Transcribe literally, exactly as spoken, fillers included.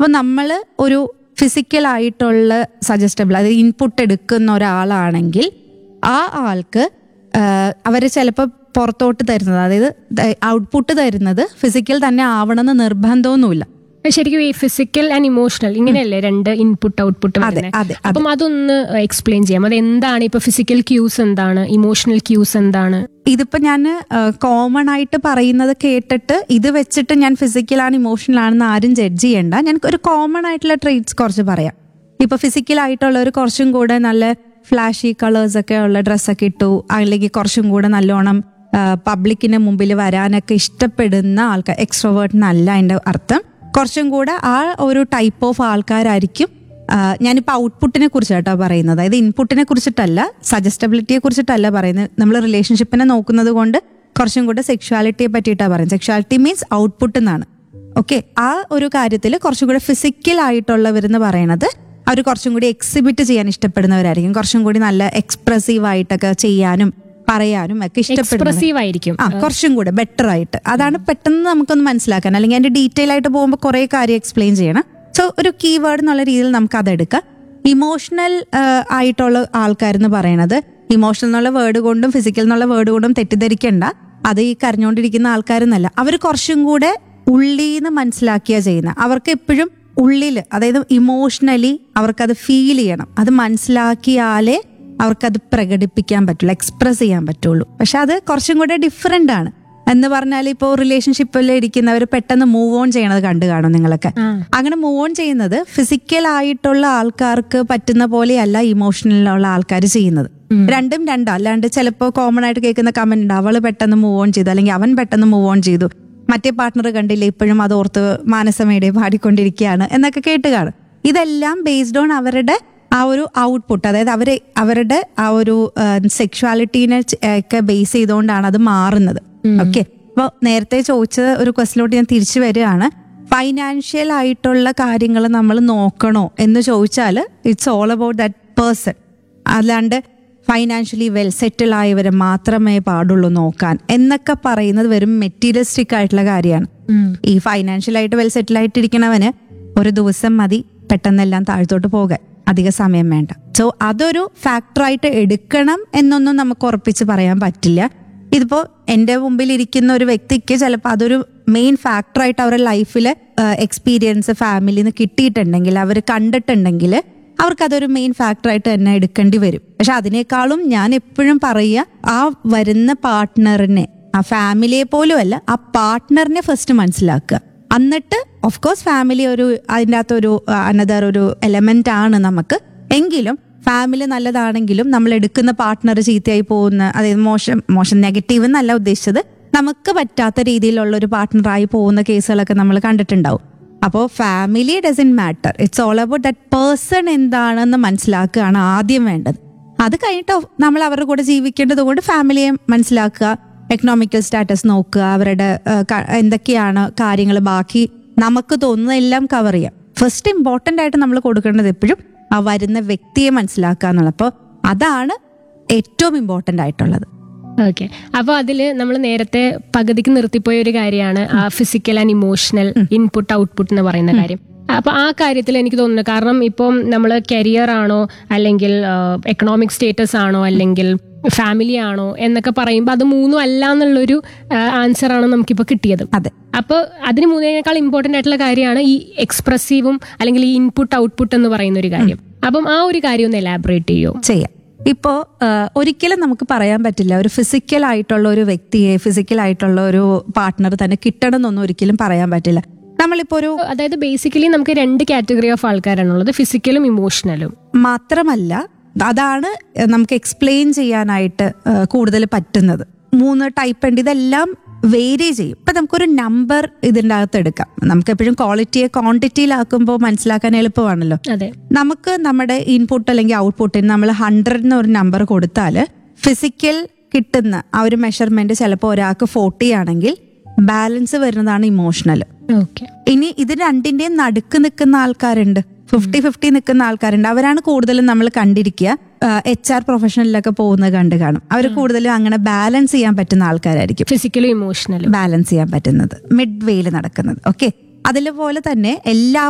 അപ്പോൾ നമ്മൾ ഒരു ഫിസിക്കൽ ആയിട്ടുള്ള സജസ്റ്റബിൾ അതായത് ഇൻപുട്ട് എടുക്കുന്ന ഒരാളാണെങ്കിൽ ആ ആൾക്ക് അവർ ചിലപ്പോൾ പുറത്തോട്ട് തരുന്നത് അതായത് ഔട്ട്പുട്ട് തരുന്നത് ഫിസിക്കൽ തന്നെ ആവണമെന്ന് നിർബന്ധമൊന്നുമില്ല. ശരിക്കും ഈ ഫിസിക്കൽ ആൻഡ് ഇമോഷണൽ ഇങ്ങനെയല്ലേ രണ്ട് ഇൻപുട്ട് ഔട്ട്പുട്ട് വരുന്നത്? അപ്പം അതൊന്ന് എക്സ്പ്ലെയിൻ ചെയ്യാം. അത് എന്താണ് ഇപ്പൊ ഫിസിക്കൽ ക്യൂസ് എന്താണ്, ഇമോഷണൽ ക്യൂസ് എന്താണ്? ഇതിപ്പോ ഞാൻ കോമൺ ആയിട്ട് പറയുന്നത് കേട്ടിട്ട് ഇത് വെച്ചിട്ട് ഞാൻ ഫിസിക്കലാണ് ഇമോഷണൽ ആണെന്ന് ആരും ജഡ്ജ് ചെയ്യണ്ട. ഞാൻ ഒരു കോമൺ ആയിട്ടുള്ള ട്രേറ്റ്സ് കുറച്ച് പറയാം. ഇപ്പൊ ഫിസിക്കൽ ആയിട്ടുള്ളവർ കുറച്ചും കൂടെ നല്ല ഫ്ലാഷി കളേഴ്സ് ഒക്കെ ഉള്ള ഡ്രസ്സൊക്കെ ഇട്ടു, അല്ലെങ്കിൽ കുറച്ചും കൂടെ നല്ലോണം പബ്ലിക്കിന്റെ മുമ്പിൽ വരാനൊക്കെ ഇഷ്ടപ്പെടുന്ന ആൾക്കാർ, എക്സ്ട്രോവേർട്ടിനല്ല അതിന്റെ അർത്ഥം. കുറച്ചും കൂടെ ആ ഒരു ടൈപ്പ് ഓഫ് ആൾക്കാരായിരിക്കും. ഞാനിപ്പോൾ ഔട്ട്പുട്ടിനെ കുറിച്ചാട്ടോ പറയുന്നത്, അതായത് ഇൻപുട്ടിനെ കുറിച്ചിട്ടല്ല, സജസ്റ്റബിലിറ്റിയെ കുറിച്ചിട്ടല്ല പറയുന്നത്. നമ്മൾ റിലേഷൻഷിപ്പിനെ നോക്കുന്നത് കൊണ്ട് കുറച്ചും കൂടെ സെക്ഷുവാലിറ്റിയെ പറ്റിയിട്ടാണ് പറയുന്നത്. സെക്ഷുവാലിറ്റി മീൻസ് ഔട്ട്പുട്ട് എന്നാണ്. ഓക്കെ, ആ ഒരു കാര്യത്തിൽ കുറച്ചും കൂടെ ഫിസിക്കൽ ആയിട്ടുള്ളവരെന്ന് പറയുന്നത് അവർ കുറച്ചും കൂടി എക്സിബിറ്റ് ചെയ്യാൻ ഇഷ്ടപ്പെടുന്നവരായിരിക്കും. കുറച്ചും കൂടി നല്ല എക്സ്പ്രസീവ് ആയിട്ടൊക്കെ ചെയ്യാനും പറയാനും ഒക്കെ ഇഷ്ടപ്പെടുന്നതായിരിക്കും. ആ കുറച്ചും കൂടെ ബെറ്റർ ആയിട്ട്. അതാണ് പെട്ടെന്ന് നമുക്കൊന്ന് മനസ്സിലാക്കാൻ, അല്ലെങ്കിൽ അതിന്റെ ഡീറ്റെയിൽ ആയിട്ട് പോകുമ്പോൾ കുറെ കാര്യം എക്സ്പ്ലെയിൻ ചെയ്യണം. സോ ഒരു കീവേഡ് എന്നുള്ള രീതിയിൽ നമുക്ക് അതെടുക്കാം. ഇമോഷണൽ ആയിട്ടുള്ള ആൾക്കാരെന്ന് പറയണത് ഇമോഷണൽ എന്നുള്ള വേർഡ് കൊണ്ടും ഫിസിക്കൽ എന്നുള്ള വേർഡ് കൊണ്ടും തെറ്റിദ്ധരിക്കണ്ട. അത് ഈ കരഞ്ഞുകൊണ്ടിരിക്കുന്ന ആൾക്കാരെന്നല്ല. അവർ കുറച്ചും കൂടെ ഉള്ളീന്ന് മനസ്സിലാക്കിയാ ചെയ്യുന്ന, അവർക്ക് എപ്പോഴും ഉള്ളിൽ, അതായത് ഇമോഷണലി അവർക്കത് ഫീൽ ചെയ്യണം. അത് മനസ്സിലാക്കിയാലേ അവർക്കത് പ്രകടിപ്പിക്കാൻ പറ്റുള്ളൂ, എക്സ്പ്രസ് ചെയ്യാൻ പറ്റുള്ളൂ. പക്ഷെ അത് കുറച്ചും കൂടെ ഡിഫറെന്റ് ആണ്. എന്ന് പറഞ്ഞാൽ ഇപ്പോൾ റിലേഷൻഷിപ്പിൽ ഇരിക്കുന്നവർ പെട്ടെന്ന് മൂവ് ഓൺ ചെയ്യണത് കണ്ടു കാണും നിങ്ങളൊക്കെ. അങ്ങനെ മൂവ് ഓൺ ചെയ്യുന്നത് ഫിസിക്കൽ ആയിട്ടുള്ള ആൾക്കാർക്ക് പറ്റുന്ന പോലെയല്ല ഇമോഷണലുള്ള ആൾക്കാർ ചെയ്യുന്നത്. രണ്ടും രണ്ടാ. അല്ലാണ്ട് ചിലപ്പോൾ കോമൺ ആയിട്ട് കേൾക്കുന്ന കമന്റ് ഉണ്ട്, അവള് പെട്ടെന്ന് മൂവ് ഓൺ ചെയ്തു, അല്ലെങ്കിൽ അവൻ പെട്ടെന്ന് മൂവ് ഓൺ ചെയ്തു, മറ്റേ പാർട്ട്ണർ കണ്ടില്ല ഇപ്പോഴും അത് ഓർത്ത് മാനസമേടെ പാടിക്കൊണ്ടിരിക്കുകയാണ് എന്നൊക്കെ കേട്ട് കാണും. ഇതെല്ലാം ബേസ്ഡ് ഓൺ അവരുടെ ആ ഒരു ഔട്ട്പുട്ട്, അതായത് അവര് അവരുടെ ആ ഒരു സെക്ഷുവാലിറ്റീനെ ഒക്കെ ബേസ് ചെയ്തുകൊണ്ടാണ് അത് മാറുന്നത്. ഓക്കെ, അപ്പോൾ നേരത്തെ ചോദിച്ച ഒരു ക്വസ്റ്റിലോട്ട് ഞാൻ തിരിച്ചു വരികയാണ്. ഫൈനാൻഷ്യൽ ആയിട്ടുള്ള കാര്യങ്ങൾ നമ്മൾ നോക്കണോ എന്ന് ചോദിച്ചാൽ it's all about that person. അല്ലാണ്ട് ഫൈനാൻഷ്യലി വെൽ സെറ്റിൽ ആയവരെ മാത്രമേ പാടുള്ളൂ നോക്കാൻ എന്നൊക്കെ പറയുന്നത് വെറും മെറ്റീരിയലിസ്റ്റിക് ആയിട്ടുള്ള കാര്യമാണ്. ഈ ഫൈനാൻഷ്യൽ ആയിട്ട് വെൽ സെറ്റിൽ ആയിട്ടിരിക്കണവന് ഒരു ദിവസം മതി പെട്ടെന്നെല്ലാം താഴ്ത്തോട്ട് പോകാൻ, അധിക സമയം വേണ്ട. സോ അതൊരു ഫാക്ടറായിട്ട് എടുക്കണം എന്നൊന്നും നമുക്ക് ഉറപ്പിച്ച് പറയാൻ പറ്റില്ല. ഇതിപ്പോ എൻ്റെ മുമ്പിൽ ഇരിക്കുന്ന ഒരു വ്യക്തിക്ക് ചിലപ്പോൾ അതൊരു മെയിൻ ഫാക്ടറായിട്ട് അവരുടെ ലൈഫിലെ എക്സ്പീരിയൻസ് ഫാമിലിയിൽ നിന്ന് കിട്ടിയിട്ടുണ്ടെങ്കിൽ, അവർ കണ്ടിട്ടുണ്ടെങ്കിൽ അവർക്കതൊരു മെയിൻ ഫാക്ടറായിട്ട് തന്നെ എടുക്കേണ്ടി വരും. പക്ഷെ അതിനേക്കാളും ഞാൻ എപ്പോഴും പറയുക, ആ വരുന്ന പാർട്ട്ണറിനെ, ആ ഫാമിലിയെ പോലും അല്ല, ആ പാർട്ട്ണറിനെ ഫസ്റ്റ് മനസ്സിലാക്കുക. എന്നിട്ട് ഓഫ് കോഴ്സ് ഫാമിലി ഒരു അതിൻ്റെ അകത്തൊരു അനദർ ഒരു എലമെന്റ് ആണ് നമുക്ക്. എങ്കിലും ഫാമിലി നല്ലതാണെങ്കിലും നമ്മൾ എടുക്കുന്ന പാർട്ട്ണർ ചീത്തയായി പോകുന്ന, അതായത് മോശം മോശം നെഗറ്റീവ് എന്നല്ല ഉദ്ദേശിച്ചത്, നമുക്ക് പറ്റാത്ത രീതിയിലുള്ള ഒരു പാർട്ട്ണറായി പോകുന്ന കേസുകളൊക്കെ നമ്മൾ കണ്ടിട്ടുണ്ടാവും. അപ്പോൾ family doesn't matter, it's all about that person എന്താണെന്ന് മനസ്സിലാക്കുകയാണ് ആദ്യം വേണ്ടത്. അത് കഴിഞ്ഞിട്ട് നമ്മൾ അവരുടെ കൂടെ ജീവിക്കേണ്ടത് കൊണ്ട് ഫാമിലിയെ മനസ്സിലാക്കുക, എക്കണോമിക്കൽ സ്റ്റാറ്റസ് നോക്കുക, അവരുടെ എന്തൊക്കെയാണ് കാര്യങ്ങൾ, ബാക്കി നമുക്ക് തോന്നുന്ന എല്ലാം കവർ ചെയ്യാം. ഫസ്റ്റ് ഇമ്പോർട്ടൻ്റ് ആയിട്ട് നമ്മൾ കൊടുക്കേണ്ടത് എപ്പോഴും ആ വരുന്ന വ്യക്തിയെ മനസ്സിലാക്കുക എന്നുള്ളത്. അപ്പോൾ അതാണ് ഏറ്റവും ഇമ്പോർട്ടൻ്റ് ആയിട്ടുള്ളത്. ഓക്കെ, അപ്പോൾ അതിൽ നമ്മൾ നേരത്തെ പകുതിക്ക് നിർത്തിപ്പോയ ഒരു കാര്യമാണ് ആ physical and emotional input output എന്ന് പറയുന്ന കാര്യം. അപ്പൊ ആ കാര്യത്തിൽ എനിക്ക് തോന്നുന്നു, കാരണം ഇപ്പം നമ്മൾ കരിയർ ആണോ അല്ലെങ്കിൽ എക്കണോമിക് സ്റ്റേറ്റസ് ആണോ അല്ലെങ്കിൽ ഫാമിലി ആണോ എന്നൊക്കെ പറയുമ്പോൾ അത് മൂന്നും അല്ല എന്നുള്ളൊരു ആൻസർ ആണ് നമുക്കിപ്പോൾ കിട്ടിയത്. അതെ, അപ്പോൾ അതിന് മൂന്നിനേക്കാൾ ഇമ്പോർട്ടൻ്റ് ആയിട്ടുള്ള കാര്യമാണ് ഈ എക്സ്പ്രസീവും അല്ലെങ്കിൽ ഈ ഇൻപുട്ട് ഔട്ട്പുട്ട് എന്ന് പറയുന്ന ഒരു കാര്യം. അപ്പം ആ ഒരു കാര്യം ഒന്ന് എലാബറേറ്റ് ചെയ്യോ? ചെയ്യാം. ഇപ്പോൾ ഒരിക്കലും നമുക്ക് പറയാൻ പറ്റില്ല ഒരു ഫിസിക്കൽ ആയിട്ടുള്ള ഒരു വ്യക്തിയെ, ഫിസിക്കൽ ആയിട്ടുള്ള ഒരു പാർട്ട്ണർ തന്നെ കിട്ടണം എന്നൊന്നും ഒരിക്കലും പറയാൻ പറ്റില്ല. നമ്മളിപ്പോ ഒരു, അതായത് ബേസിക്കലി നമുക്ക് രണ്ട് കാറ്റഗറി ഓഫ് ആൾക്കാരാണുള്ളത്, ഫിസിക്കലും ഇമോഷണലും. മാത്രമല്ല അതാണ് നമുക്ക് എക്സ്പ്ലെയിൻ ചെയ്യാനായിട്ട് കൂടുതൽ പറ്റുന്നത്. മൂന്ന് ടൈപ്പ് ഉണ്ട്, ഇതെല്ലാം വേരി ചെയ്യും. ഇപ്പൊ നമുക്കൊരു നമ്പർ ഇതിൻ്റെ അകത്ത് എടുക്കാം. നമുക്ക് എപ്പോഴും ക്വാളിറ്റിയെ ക്വാണ്ടിറ്റിയിലാക്കുമ്പോൾ മനസ്സിലാക്കാൻ എളുപ്പമാണല്ലോ. അതെ, നമുക്ക് നമ്മുടെ ഇൻപുട്ട് അല്ലെങ്കിൽ ഔട്ട്പുട്ടിന് നമ്മൾ ഹൺഡ്രഡ് എന്നൊരു നമ്പർ കൊടുത്താൽ ഫിസിക്കൽ കിട്ടുന്ന ആ ഒരു മെഷർമെന്റ് ചിലപ്പോൾ ഒരാൾക്ക് ഫോർട്ടി ആണെങ്കിൽ ബാലൻസ് വരുന്നതാണ് ഇമോഷണൽ. ഓക്കെ, ഇനി ഇത് രണ്ടിന്റെയും നടുക്ക് നിൽക്കുന്ന ആൾക്കാരുണ്ട്, ഫിഫ്റ്റി ഫിഫ്റ്റി നിൽക്കുന്ന ആൾക്കാരുണ്ട്. അവരാണ് കൂടുതലും നമ്മൾ കണ്ടിരിക്കുക. എച്ച് ആർ പ്രൊഫഷണലിലൊക്കെ പോകുന്നത് കണ്ട് കാണും. അവർ കൂടുതലും അങ്ങനെ ബാലൻസ് ചെയ്യാൻ പറ്റുന്ന ആൾക്കാരായിരിക്കും, ഫിസിക്കലും ഇമോഷണലും ബാലൻസ് ചെയ്യാൻ പറ്റുന്നത്, മിഡ് വേയിൽ നടക്കുന്നത്. ഓക്കെ, അതിലെ പോലെ തന്നെ എല്ലാ